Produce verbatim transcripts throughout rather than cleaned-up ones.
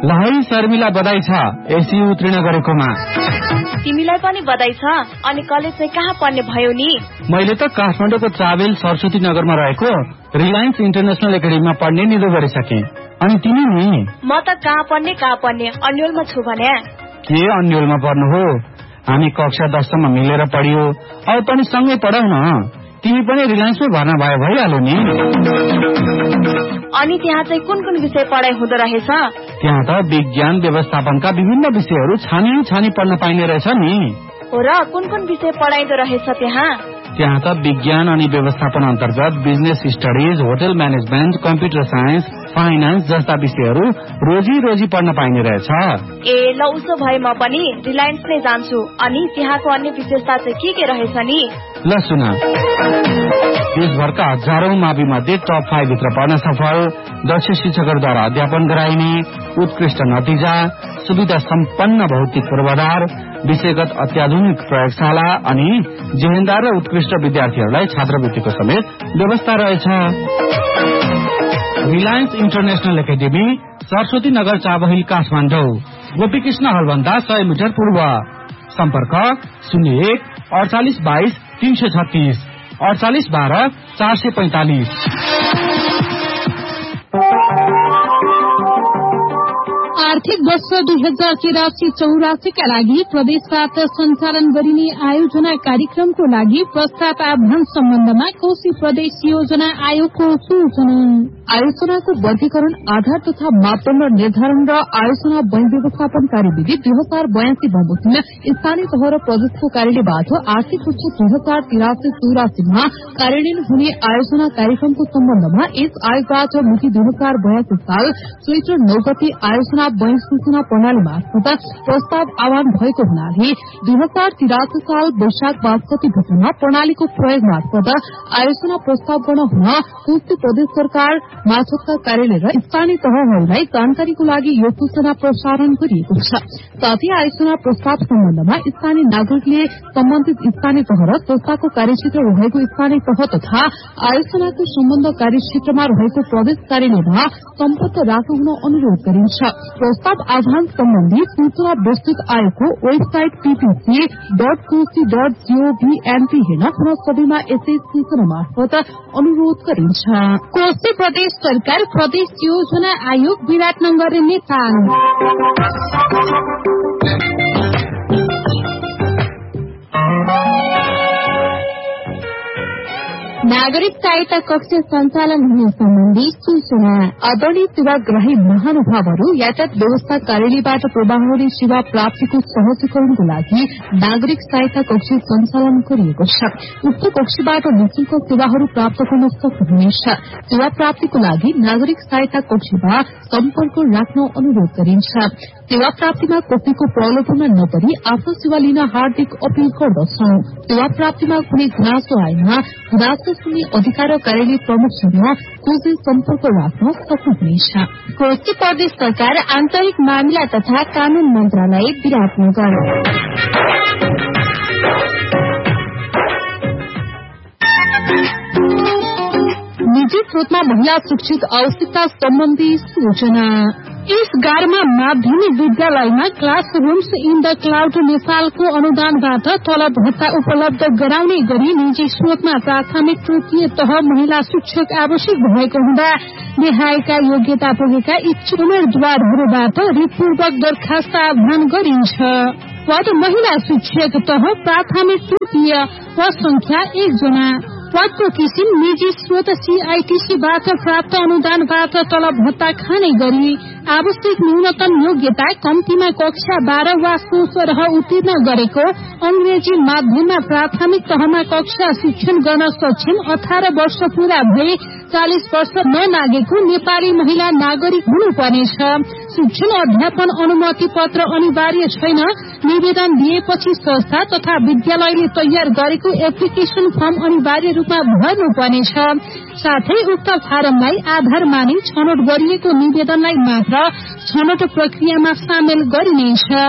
लहै शर्मिला बधाई छ एसी उत्तीर्ण गरेकोमा। तिमीलाई पनि बधाई छ। अनि कलेज चाहिँ कहाँ पढ्ने भयो नि? मैले त काठमाडौँको ट्राभेल सरस्वती नगरमा रहेको रिलायन्स इन्टरनेसनल एकाडेमीमा पढ्ने निलो गरिसके। अनि तिमी नि? म त कहाँ पढ्ने कहाँ पढ्ने अन्यलमा छु भने। के अन्यलमा पढ्नु हो? हामी कक्षा दससम्म मिलेर पढियो, अब पनि सँगै पढाउ न। तिमी पनि रिलायन्समै भर्ना भयो भइहाल्यो नि। अनि त्यहाँ चाहिँ कुन कुन विषय पढाइ हुँदो रहेछ? त्यहाँ त विज्ञान व्यवस्थापनका विभिन्न विषयहरू छानी छानी पढ्न पाइने रहेछ नि। हो र कुन कुन विषय पढाइदो रहेछ त्यहाँ? त्यहाँ त विज्ञान अनि व्यवस्थापन अन्तर्गत business studies, hotel management, computer science, finance जस्ता विषयहरू रोजी रोजी पढ्न पाइने रहेछ। ए ल उसो भए म पनि रिलायन्स नै जान्छु। अनि त्यहाँको अन्य विशेषता चाहिँ के के रहेछ नि? ल सुन, देशभरका हजारौं मावि मध्ये टप फाइभ भित्र पढ्न सफल, दक्ष शिक्षकहरूद्वारा अध्यापन गराइने, उत्कृष्ट नतिजा, सुविधा सम्पन्न भौतिक पूर्वाधार, विषयगत अत्याधुनिक प्रयोगशाला अनि जिम्मेदार र उत्कृष्ट विद्यार्थीहरूलाई छात्रवृत्तिको समेत व्यवस्था रहेछ। Reliance international academy, Saraswati Nagar, Chabahil, Kathmandu. Gopikrishna हलभन्दा सय मिटर पूर्व। सम्पर्क शून्य एक अडचालिस बाइस तीन सय छत्तीस, अडचालिस बाह्र चार सय पैंतालिस। आर्थिक वर्ष दुई हजार तिरासी चौरासीका लागि प्रदेशबाट सञ्चालन गरिने आयोजना कार्यक्रमको लागि प्रस्ताव आह्वान सम्बन्धमा कोशी प्रदेश योजना आयोगको सूचना। आयोजनाको वर्गीकरण, आधार तथा मापदण्ड निर्धारण र आयोजना वैध व्यवस्थापन कार्यविधि दुई हजार बयासी बमोजिम स्थानीय तह र प्रदेशको कार्यालयबाट आर्थिक वर्ष दुई हजार तिरासी चौरासीमा कार्यान्वयन हुने आयोजना कार्यक्रमको सम्बन्धमा यस आयोगबाट मिति दुई हजार बयासी साल चैत्र नौ गते आयोजना वैध सूचना प्रणाली मार्फत प्रस्ताव आह्वान भएको हुनाले दुई हजार तिरासी साल वैशाख पाँच गते भित्रमा प्रणालीको प्रयोग मार्फत आयोजना प्रस्ताव गर्न हुन कोशी प्रदेश सरकार मार्फतका कार्यालय र स्थानीय तहहरूलाई जानकारीको लागि यो सूचना प्रसारण गरिएको छ। साथै आयोजना प्रस्ताव सम्बन्धमा स्थानीय नागरिकले सम्बन्धित स्थानीय तह र संस्थाको कार्यक्षेत्र रहेको स्थानीय तह तथा आयोजनाको सम्बन्ध कार्यक्षेत्रमा रहेको प्रदेश कार्यालयमा सम्पर्क राख्न हुन अनुरोध गरिन्छ। प्रस्ताव आह्वान सम्बन्धी सूचना विस्तृत आयोगको website PPC dot Koshi dot gov NP हेर्न पुनः सबैमा यसै सूचना मार्फत अनुरोध गरिन्छ। कोशी प्रदेश सरकार प्रदेश योजना आयोग विराटनगर नेपाल। नागरिक सहायता कक्ष सञ्चालन हुने सम्बन्धी सूचना। आदरणीय सेवाग्राही महानुभावहरू, यातायात व्यवस्था कार्यालयबाट प्रवाह हुने सेवा प्राप्तिको सहजीकरणको लागि नागरिक सहायता कक्ष सञ्चालन गरिएको छ। उक्त कक्षबाट निःशुल्क सेवाहरू प्राप्त गर्न सक्नुहुनेछ। सेवा प्राप्तिको लागि नागरिक सहायता कक्षमा सम्पर्क राख्न अनुरोध गरिन्छ। सेवा प्राप्तिमा कसैको प्रलोभनमा नपरी आफ्नो सेवा लिन हार्दिक अपील गर्दछौ। सेवा प्राप्तिमा कुनै गुनासो आएमा गुनासो सुन्ने अधिकार कार्यालय प्रमुखसँग खोजी सम्पर्क राख्न सक्नुहुनेछ। कोशी प्रदेश सरकार आन्तरिक मामिला तथा कानून मन्त्रालय विराटनगर। निजी स्रोतमा महिला शिक्षित आवश्यकता सम्बन्धी सूचना। यस गारमा माध्यमिक विद्यालयमा क्लासरूम्स इन द क्लाउड नेपालको अनुदानबाट तलब भत्ता उपलब्ध गराउने गरी निजी स्रोतमा प्राथमिक तृतीय तह महिला शिक्षक आवश्यक भएको हुँदा निहायका योग्यता पुगेका इच्छुक उम्मेद्वारहरूबाट रिटपूर्वक दरखास्त आह्वान गरिन्छ। पद महिला शिक्षक तह प्राथमिक तृतीय, पद संख्या एक जना। पदको किसिम निजी स्रोत सीआईटीसीबाट प्राप्त अनुदानबाट तलब भत्ता खाने गरी आवश्यक न्यूनतम योग्यता कम्तीमा कक्षा बाह्र वा सोह्र उत्तीर्ण गरेको, अंग्रेजी माध्यममा प्राथमिक तहमा कक्षा शिक्षण गर्न सक्षम, अठार वर्ष पूरा भए चालिस वर्ष ननागेको नेपाली महिला नागरिक हुनुपर्नेछ। शिक्षण अध्यापन अनुमति पत्र अनिवार्य छैन। निवेदन दिएपछि संस्था तथा विद्यालयले तयार गरेको एप्लिकेशन फर्म अनिवार्य रूपमा भर्नुपर्नेछ। साथै उक्त फारमलाई आधार मानि छनौट गरिएको निवेदनलाई मात्र छनौट प्रक्रियामा सामेल गरिनेछ।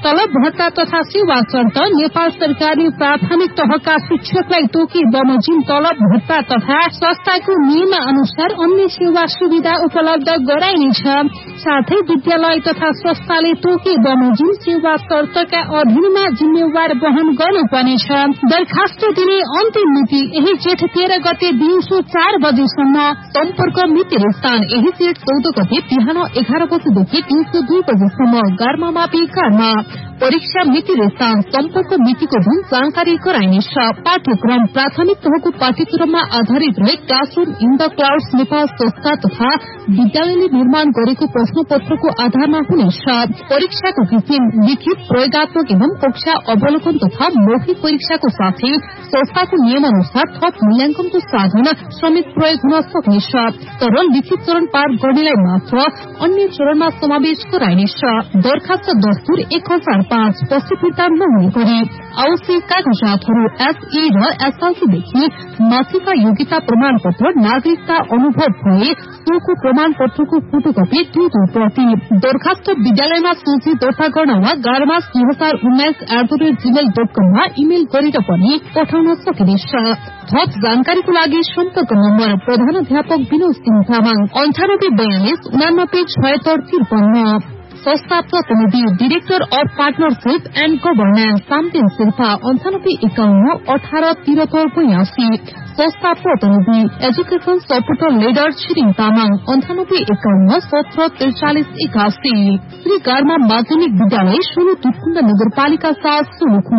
तलब भत्ता तथा सेवा शर्त नेपाल सरकारले प्राथमिक तहका शिक्षकलाई तोकी बमोजिम तलब भत्ता तथा संस्थाको नियम अनुसार अन्य सेवा सुविधा उपलब्ध गराइनेछ। साथै विद्यालय तथा संस्थाले तोकी बमोजिम सेवा शर्तका अधीनमा जिम्मेवार वहन गर्नुपर्नेछ। दरखास्त दिने अन्तिम मिति यही जेठ तेह्र गते दिउँसो चार बजेसम्म। सम्पर्क मिति स्थान यही जेठ चौध गते बिहान एघार बजेदेखि दिउँसो दुई बजेसम्म। गारमा मापी गारमा। परीक्षा मिति स्थान सम्पर्क मितिको दिन जानकारी गराइनेछ। पाठ्यक्रम प्राथमिक तहको पाठ्यक्रममा आधारित रहे classroom in the clouds Nepal संस्था तथा विद्यालयले निर्माण गरेको प्रश्न पत्रको आधारमा हुनेछ। परीक्षाको किसिम लिखित प्रयोगात्मक एवं कक्षा अवलोकन तथा मौखिक परीक्षाको साथै संस्थाको नियम अनुसार थप मूल्याङ्कनको साधन समेत प्रयोग हुन सक्नेछ। तर लिखित चरण पार गर्नेलाई मात्र अन्य चरणमा समावेश गराइनेछ। दरखास्त दस्तुर एक हजार पाँच पछि फिर्ता नहुने गरी। आवश्यक कागजातहरू एसई र एसएलसीदेखि माथिका योग्यता प्रमाण पत्र, नागरिकता अनुभव भए सोको प्रमाण पत्रको फोटोकपी दुई दुई प्रति। दरखास्त विद्यालयमा सूची दर्ता गर्न वा गारमास दुई हजार उन्नाइस at the rate Gmail dot कममा इमेल गरेर पनि पठाउन सकिनेछ। थप जानकारीको लागि सम्पर्क नम्बर प्रधानाध्यापक विनोद सिंह तामाङ अन्ठानब्बे बयालिस उनानब्बे छयत्तर त्रिपन्न। संस्था प्रतिनिधि director of partnership and governance सामदेन Sherpa अन्ठानब्बे एकाउन्न अठार तिहत्तर बयासी। संस्था प्रतिनिधि education supporter leader Tshering Tamang अन्ठानब्बे एकाउन्न सत्र त्रिचालिस एकासी। श्री गारमा माध्यमिक विद्यालय सोलु तुटकुण्ड नगरपालिका साथ सोलुखुम्बु।